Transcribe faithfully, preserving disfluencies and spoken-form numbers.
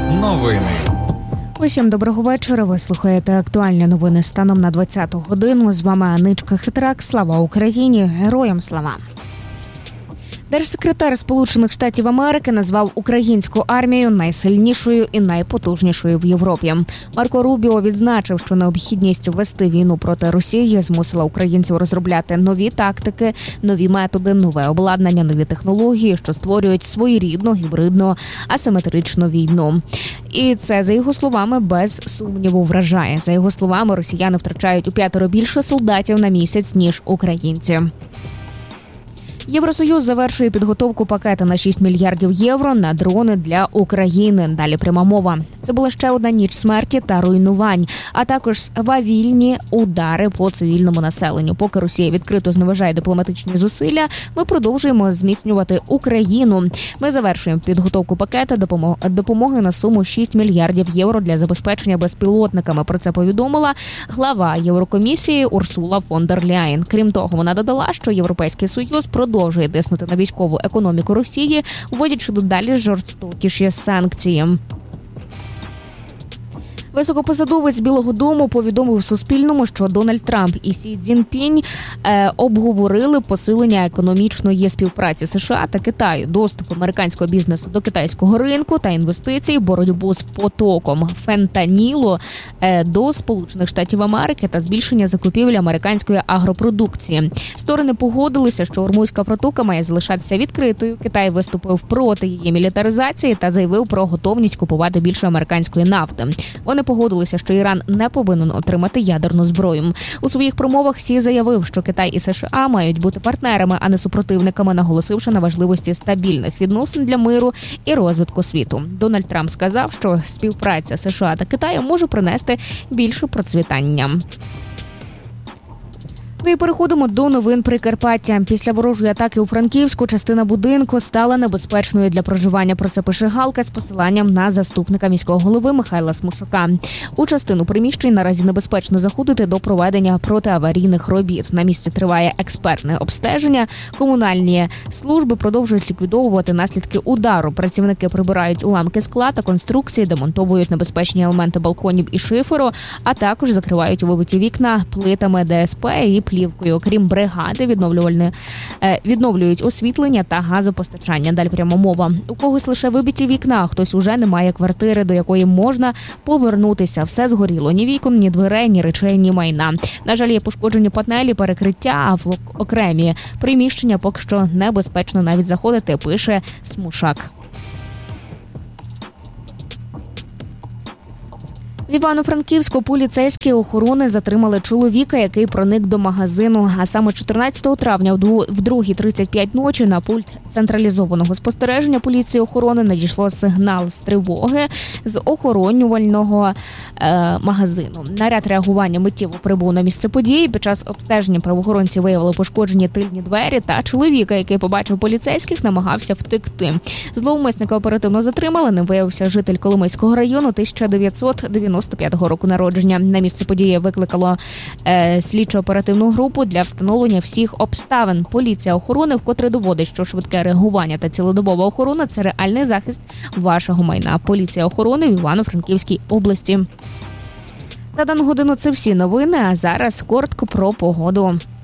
Новини. Усім доброго вечора. Ви слухаєте актуальні новини станом на двадцяту годину. З вами Аничка Хитрак. Слава Україні! Героям слава! Держсекретар Сполучених Штатів Америки назвав українську армію найсильнішою і найпотужнішою в Європі. Марко Рубіо відзначив, що необхідність вести війну проти Росії змусила українців розробляти нові тактики, нові методи, нове обладнання, нові технології, що створюють своєрідну гібридну асиметричну війну. І це, за його словами, без сумніву вражає. За його словами, росіяни втрачають у п'ятеро більше солдатів на місяць, ніж українці. Євросоюз завершує підготовку пакета на шість мільярдів євро на дрони для України. Далі пряма мова. Це була ще одна ніч смерті та руйнувань, а також свавільні удари по цивільному населенню. Поки Росія відкрито зневажає дипломатичні зусилля, ми продовжуємо зміцнювати Україну. Ми завершуємо підготовку пакета допомоги на суму шість мільярдів євро для забезпечення безпілотниками. Про це повідомила глава Єврокомісії Урсула фон дер Ляєн. Крім того, вона додала, що Європейський Союз продовжує продовжує тиснути на військову економіку Росії, вводячи дедалі жорстокіші санкції. Високопосадовець Білого дому повідомив Суспільному, що Дональд Трамп і Сі Цзіньпінь е, обговорили посилення економічної співпраці США та Китаю, доступ американського бізнесу до китайського ринку та інвестицій, боротьбу з потоком фентанілу е, до Сполучених Штатів Америки та збільшення закупівель американської агропродукції. Сторони погодилися, що Ормузька протока має залишатися відкритою. Китай виступив проти її мілітаризації та заявив про готовність купувати більше американської нафти. Вони погодилися, що Іран не повинен отримати ядерну зброю. У своїх промовах Сі заявив, що Китай і США мають бути партнерами, а не супротивниками, наголосивши на важливості стабільних відносин для миру і розвитку світу. Дональд Трамп сказав, що співпраця США та Китаю може принести більше процвітання. Ну і переходимо до новин Прикарпаття. Після ворожої атаки у Франківську частина будинку стала небезпечною для проживання. Про це пише Галка з посиланням на заступника міського голови Михайла Смушука. У частину приміщень наразі небезпечно заходити до проведення протиаварійних робіт. На місці триває експертне обстеження. Комунальні служби продовжують ліквідовувати наслідки удару. Працівники прибирають уламки скла та конструкції, демонтовують небезпечні елементи балконів і шиферу, а також закривають вибиті вікна плитами Де Ес Пе і плівкою. Окрім бригади, відновлювальне відновлюють освітлення та газопостачання. Далі прямо мова. У когось лише вибиті вікна, хтось уже не має квартири, до якої можна повернутися. Все згоріло. Ні вікон, ні дверей, ні речей, ні майна. На жаль, є пошкоджені панелі, перекриття, а в окремі приміщення поки що небезпечно навіть заходити, пише Смушак. В Івано-Франківську поліцейські охорони затримали чоловіка, який проник до магазину. А саме чотирнадцятого травня в другій тридцять п'ять ночі на пульт централізованого спостереження поліції охорони надійшло сигнал з тривоги з охоронювального е, магазину. Наряд реагування миттєво прибув на місце події. Під час обстеження правоохоронці виявили пошкоджені тильні двері та чоловіка, який побачив поліцейських, намагався втекти. Зловмисника оперативно затримали. Ним виявився житель Коломийського району тисяча дев'ятсот дев'яносто п'ятого року народження. На місце події викликало е, слідчо-оперативну групу для встановлення всіх обставин. Поліція охорони вкотре доводить, що швидке реагування та цілодобова охорона – це реальний захист вашого майна. Поліція охорони в Івано-Франківській області. На дану годину це всі новини, а зараз коротко про погоду.